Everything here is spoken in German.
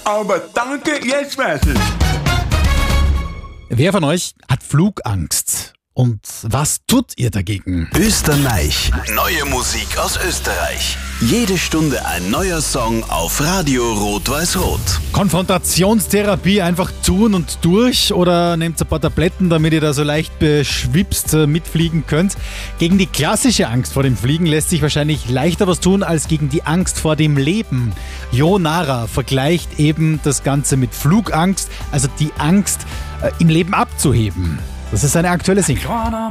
aber danke, jetzt weiß ich. Wer von euch hat Flugangst? Und was tut ihr dagegen? Österreich. Neue Musik aus Österreich. Jede Stunde ein neuer Song auf Radio Rot-Weiß-Rot. Konfrontationstherapie einfach tun und durch oder nehmt ein paar Tabletten, damit ihr da so leicht beschwipst mitfliegen könnt. Gegen die klassische Angst vor dem Fliegen lässt sich wahrscheinlich leichter was tun als gegen die Angst vor dem Leben. Jo Nara vergleicht eben das Ganze mit Flugangst, also die Angst im Leben abzuheben. Das ist eine aktuelle Single.